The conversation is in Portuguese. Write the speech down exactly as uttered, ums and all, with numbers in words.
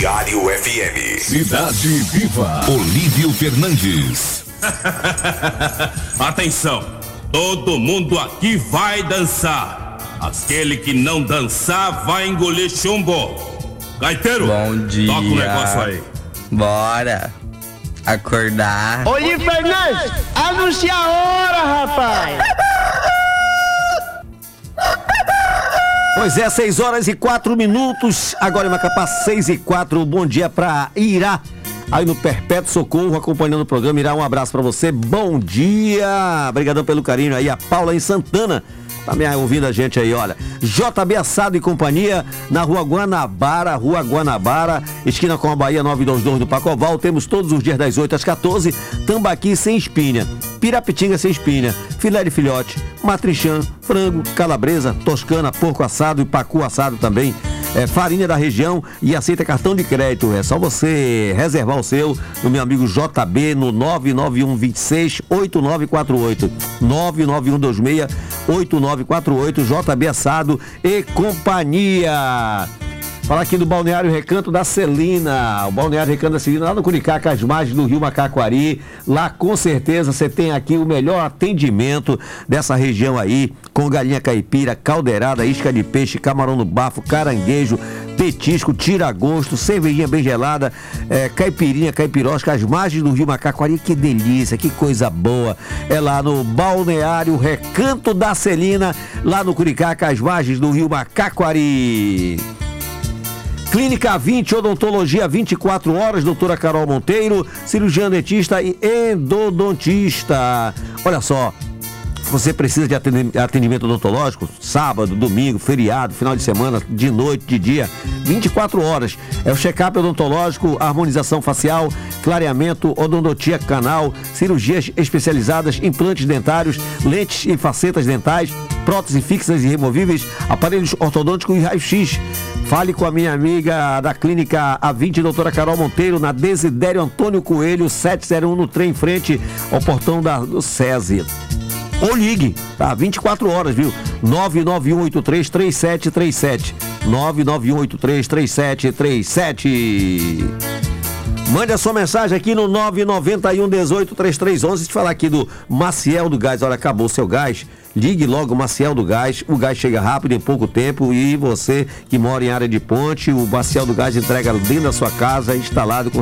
Balneário F M. Cidade Viva, Olívio Fernandes. Atenção, todo mundo aqui vai dançar. Aquele que não dançar vai engolir chumbo. Gaiteiro, bom dia. Toca o negócio aí. Bora acordar. Olívio Fernandes, anuncia a hora, rapaz. Pois é, seis horas e quatro minutos, agora em Macapá, seis e quatro, bom dia pra Irá, aí no Perpétuo Socorro, acompanhando o programa. Irá, um abraço pra você, bom dia, obrigadão pelo carinho aí, a Paula em Santana, tá me ouvindo a gente aí, olha, J B Assado e Companhia, na Rua Guanabara, Rua Guanabara, esquina com a Bahia nove dois dois do Pacoval, temos todos os dias das oito às quatorze, tambaqui sem espinha, pirapitinga sem espinha, filé de filhote, matrichã, frango, calabresa, toscana, porco assado e pacu assado também, é, farinha da região e aceita cartão de crédito. É só você reservar o seu no meu amigo J B no nove nove um dois seis oito nove quatro oito, nove nove um dois seis oito nove quatro oito, J B Assado e Companhia. Falar aqui do Balneário Recanto da Celina, o Balneário Recanto da Celina, lá no Curicaca, às margens do Rio Macaquari. Lá com certeza você tem aqui o melhor atendimento dessa região aí, com galinha caipira, caldeirada, isca de peixe, camarão no bafo, caranguejo, petisco, tira-gosto, cervejinha bem gelada, é, caipirinha, caipirosca, às margens do Rio Macaquari. Que delícia, que coisa boa. É lá no Balneário Recanto da Celina, lá no Curicaca, às margens do Rio Macaquari. Clínica vinte, odontologia vinte e quatro horas, doutora Carol Monteiro, cirurgião dentista e endodontista. Olha só, você precisa de atendimento odontológico, sábado, domingo, feriado, final de semana, de noite, de dia, vinte e quatro horas. É o check-up odontológico, harmonização facial, clareamento, odontotia canal, cirurgias especializadas, implantes dentários, lentes e facetas dentais, próteses fixas e removíveis, aparelhos ortodônticos e raio-x. Fale com a minha amiga da Clínica A vinte, doutora Carol Monteiro, na Desidério Antônio Coelho, setecentos e um, no trem em frente ao portão da, do SESI. Ou ligue, tá? vinte e quatro horas, viu? nove nove um oito três três sete três sete. nove nove um oito três três sete três sete. Mande a sua mensagem aqui no nove nove um um oito três três onze. Te falar aqui do Maciel do Gás. Olha, acabou o seu gás. Ligue logo o Maciel do Gás. O gás chega rápido, em pouco tempo. E você que mora em área de ponte, o Maciel do Gás entrega dentro da sua casa, instalado com